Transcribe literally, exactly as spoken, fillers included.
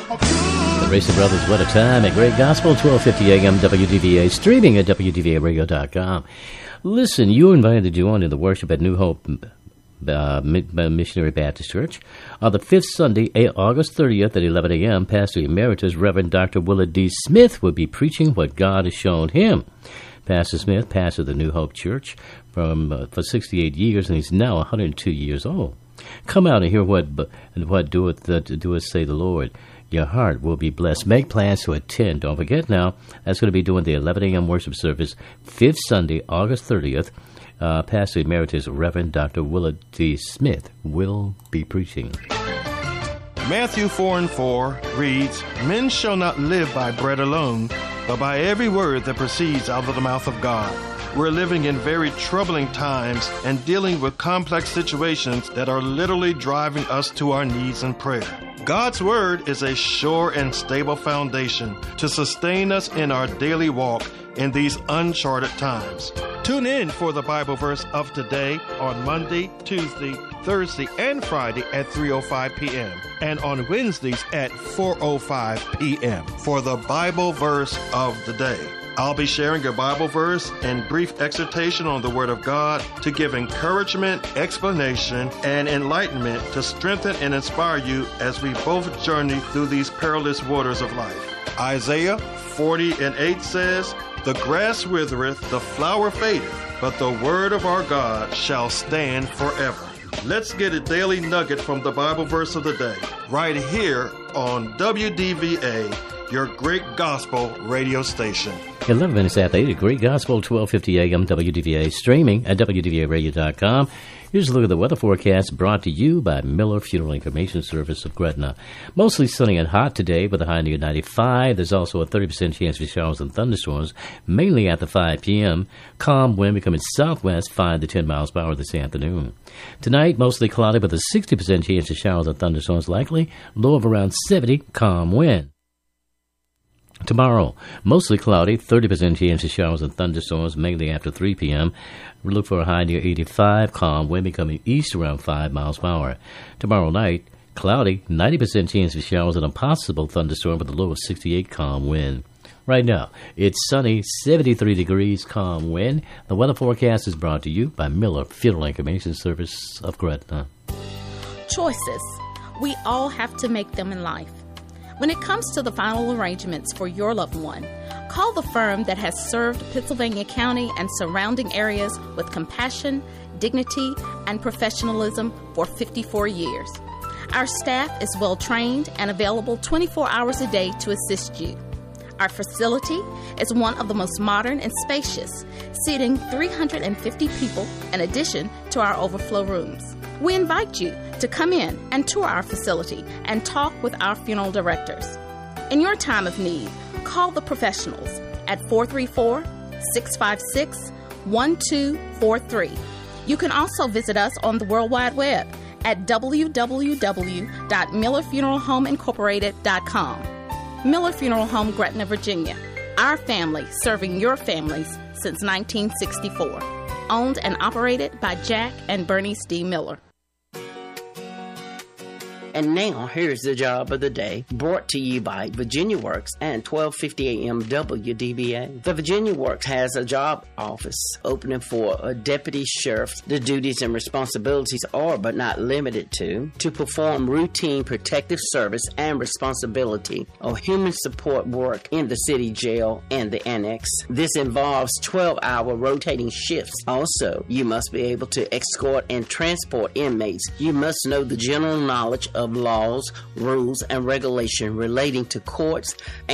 The Racer Brothers, what a time. A great gospel, twelve fifty a.m. W D V A, streaming at W D V A radio dot com. Listen, you're invited to join in the worship at New Hope uh, Missionary Baptist Church. On the fifth Sunday, August thirtieth at eleven a.m., Pastor Emeritus Reverend Doctor Willard D. Smith will be preaching what God has shown him. Pastor Smith pastored the New Hope Church from uh, for sixty-eight years, and he's now one hundred two years old. Come out and hear what what doeth uh, doeth say the Lord. Your heart will be blessed. Make plans to attend. Don't forget now, that's going to be doing the eleven a.m. worship service, fifth Sunday, August thirtieth. Uh, Pastor Emeritus Reverend Doctor Willard D. Smith will be preaching. Matthew four and four reads, Men shall not live by bread alone, but by every word that proceeds out of the mouth of God. We're living in very troubling times and dealing with complex situations that are literally driving us to our knees in prayer. God's Word is a sure and stable foundation to sustain us in our daily walk in these uncharted times. Tune in for the Bible verse of today on Monday, Tuesday, Thursday, and Friday at three oh five p.m. and on Wednesdays at four oh five p.m. for the Bible verse of the day. I'll be sharing a Bible verse and brief exhortation on the Word of God to give encouragement, explanation, and enlightenment to strengthen and inspire you as we both journey through these perilous waters of life. Isaiah forty and eight says, The grass withereth, the flower fadeth, but the word of our God shall stand forever. Let's get a daily nugget from the Bible verse of the day, right here on W D V A, your great gospel radio station. eleven minutes after eight, a great gospel, twelve fifty a.m. W D V A, streaming at W D V A radio dot com. Here's a look at the weather forecast brought to you by Miller Funeral Information Service of Gretna. Mostly sunny and hot today with a high near ninety-five. There's also a thirty percent chance for showers and thunderstorms, mainly after five p.m. Calm wind becoming southwest five to ten miles per hour this afternoon. Tonight, mostly cloudy with a sixty percent chance of showers and thunderstorms likely, low of around seventy, calm wind. Tomorrow, mostly cloudy, thirty percent chance of showers and thunderstorms, mainly after three p.m. We look for a high near eighty-five, calm wind becoming east around five miles per hour. Tomorrow night, cloudy, ninety percent chance of showers and a possible thunderstorm with a low of sixty-eight, calm wind. Right now, it's sunny, seventy-three degrees, calm wind. The weather forecast is brought to you by Miller Funeral Information Service of Gretna. Choices. We all have to make them in life. When it comes to the final arrangements for your loved one, call the firm that has served Pittsylvania County and surrounding areas with compassion, dignity, and professionalism for fifty-four years. Our staff is well trained and available twenty-four hours a day to assist you. Our facility is one of the most modern and spacious, seating three hundred fifty people in addition to our overflow rooms. We invite you to come in and tour our facility and talk with our funeral directors. In your time of need, call the professionals at four three four, six five six, one two four three. You can also visit us on the World Wide Web at w w w dot miller funeral home incorporated dot com. Miller Funeral Home, Gretna, Virginia. Our family serving your families since nineteen sixty-four. Owned and operated by Jack and Bernice D. Miller. And now, here's the job of the day, brought to you by Virginia Works and twelve fifty a.m. W D V A. The Virginia Works has a job office opening for a deputy sheriff. The duties and responsibilities are, but not limited to, to perform routine protective service and responsibility of human support work in the city jail and the annex. This involves twelve-hour rotating shifts. Also, you must be able to escort and transport inmates. You must know the general knowledge of laws, rules, and regulation relating to courts